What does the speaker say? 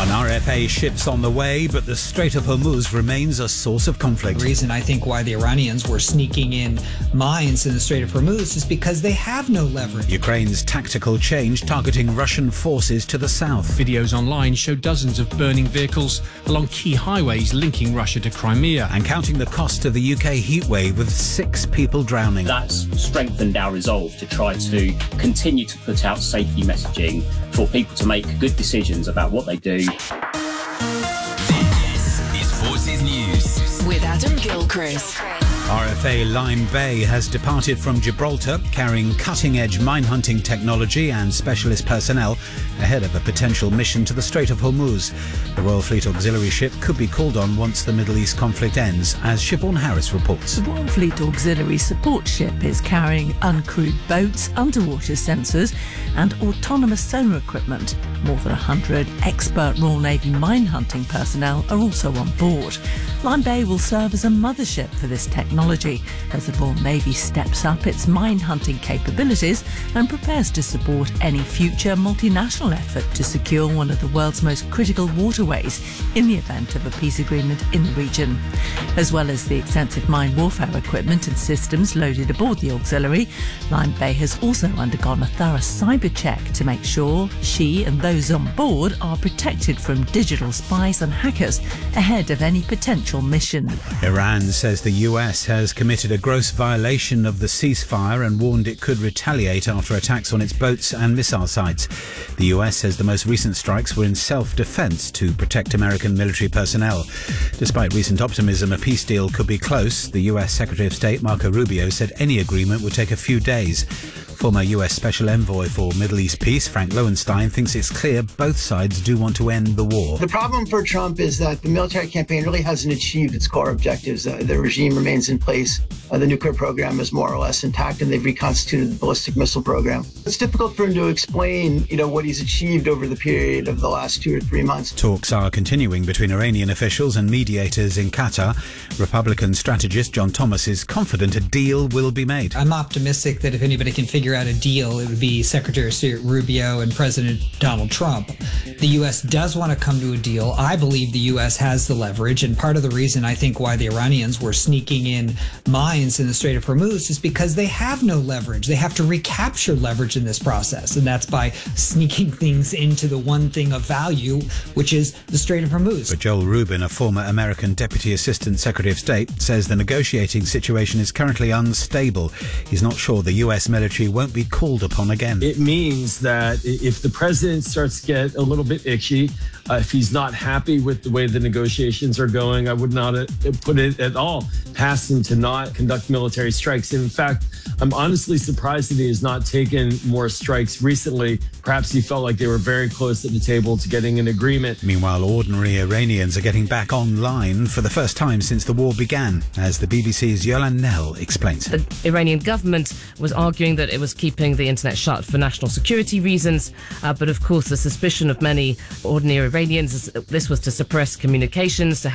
An RFA ship's on the way, but the Strait of Hormuz remains a source of conflict. The reason I think why the Iranians were sneaking in mines in the Strait of Hormuz is because they have no leverage. Ukraine's tactical change targeting Russian forces to the south. Videos online show dozens of burning vehicles along key highways linking Russia to Crimea. And counting the cost of the UK heatwave with 6 people drowning. That's strengthened our resolve to try to continue to put out safety messaging for people to make good decisions about what they do. This is Forces News with Adam Gilchrist. RFA Lyme Bay has departed from Gibraltar, carrying cutting-edge mine-hunting technology and specialist personnel ahead of a potential mission to the Strait of Hormuz. The Royal Fleet Auxiliary ship could be called on once the Middle East conflict ends, as Siobhan Harris reports. The Royal Fleet Auxiliary Support Ship is carrying uncrewed boats, underwater sensors and autonomous sonar equipment. More than 100 expert Royal Navy mine-hunting personnel are also on board. Lyme Bay will serve as a mothership for this technology as the Royal Navy steps up its mine-hunting capabilities and prepares to support any future multinational effort to secure one of the world's most critical waterways in the event of a peace agreement in the region. As well as the extensive mine warfare equipment and systems loaded aboard the auxiliary, Lyme Bay has also undergone a thorough cyber check to make sure she and those on board are protected from digital spies and hackers ahead of any potential mission. Iran says the US has committed a gross violation of the ceasefire and warned it could retaliate after attacks on its boats and missile sites. The US says the most recent strikes were in self-defense to protect American military personnel. Despite recent optimism a peace deal could be close, the US Secretary of State Marco Rubio said any agreement would take a few days. Former US Special Envoy for Middle East Peace, Frank Lowenstein, thinks it's clear both sides do want to end the war. The problem for Trump is that the military campaign really hasn't achieved its core objectives. The regime remains in place. The nuclear program is more or less intact, and they've reconstituted the ballistic missile program. It's difficult for him to explain, what he's achieved over the period of the last 2 or 3 months. Talks are continuing between Iranian officials and mediators in Qatar. Republican strategist John Thomas is confident a deal will be made. I'm optimistic that if anybody can figure out a deal, it would be Secretary of State Rubio and President Donald Trump. The U.S. does want to come to a deal. I believe the U.S. has the leverage, and part of the reason I think why the Iranians were sneaking in mines in the Strait of Hormuz is because they have no leverage. They have to recapture leverage in this process, and that's by sneaking things into the one thing of value, which is the Strait of Hormuz. But Joel Rubin, a former American Deputy Assistant Secretary of State, says the negotiating situation is currently unstable. He's not sure the U.S. military won't be called upon again. It means that if the president starts to get a little bit itchy, if he's not happy with the way the negotiations are going, I would not put it at all past him to not conduct military strikes. In fact, I'm honestly surprised that he has not taken more strikes recently. Perhaps he felt like they were very close at the table to getting an agreement. Meanwhile, ordinary Iranians are getting back online for the first time since the war began, as the BBC's Yolan Nell explains. The Iranian government was arguing that it was keeping the internet shut for national security reasons, but of course the suspicion of many ordinary Iranians is this was to suppress communications, to